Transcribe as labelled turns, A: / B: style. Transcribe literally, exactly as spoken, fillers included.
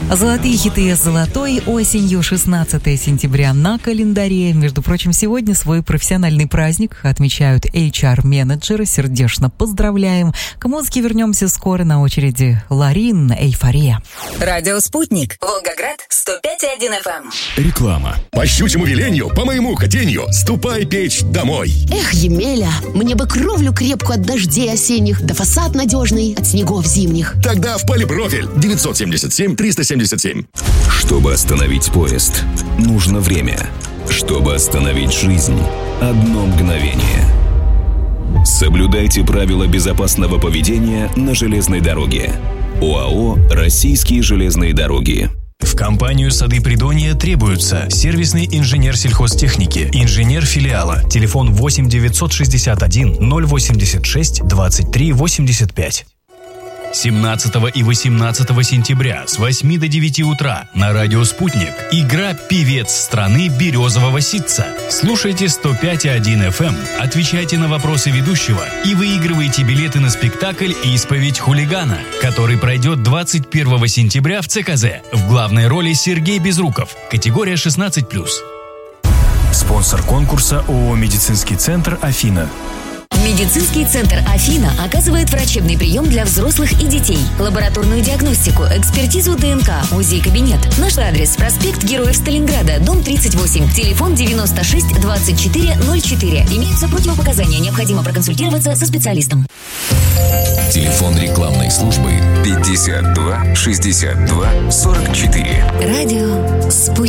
A: Золотые хиты с золотой осенью, шестнадцатое сентября на календаре. Между прочим, сегодня свой профессиональный праздник отмечают эйч ар-менеджеры. Сердечно поздравляем. К музыке вернемся скоро. На очереди Ларин, «Эйфория».
B: Радио «Спутник», Волгоград, сто пять и один эф эм.
C: Реклама. По щучьему велению, по моему хотению, ступай печь домой.
D: Эх, Емеля, мне бы кровлю крепкую от дождей осенних, да фасад надежный от снегов зимних.
C: Тогда в полипрофиль девятьсот семьдесят семь триста семьдесят семь.
E: Чтобы остановить поезд, нужно время. Чтобы остановить жизнь, одно мгновение. Соблюдайте правила безопасного поведения на железной дороге. ОАО «Российские железные дороги».
F: В компанию «Сады Придонья» требуются сервисный инженер сельхозтехники, инженер филиала, телефон восемь девятьсот шестьдесят один ноль восемьдесят шесть двадцать три восемьдесят пять. семнадцатого и восемнадцатого сентября с восьми до девяти утра на радио «Спутник» игра «Певец страны березового ситца». Слушайте сто пять и один эф эм, отвечайте на вопросы ведущего и выигрывайте билеты на спектакль «Исповедь хулигана», который пройдет двадцать первого сентября в цэ ка зэ. В главной роли Сергей Безруков. Категория шестнадцать плюс. Спонсор конкурса ООО «Медицинский центр Афина».
G: Медицинский центр «Афина» оказывает врачебный прием для взрослых и детей, лабораторную диагностику, экспертизу дэ эн ка, УЗИ-кабинет. Наш адрес – проспект Героев Сталинграда, дом тридцать восемь, телефон девяносто шесть двадцать четыре ноль четыре. Имеются противопоказания, необходимо проконсультироваться со специалистом.
E: Телефон рекламной службы пятьдесят два шестьдесят два сорок четыре.
G: Радио «Спутник».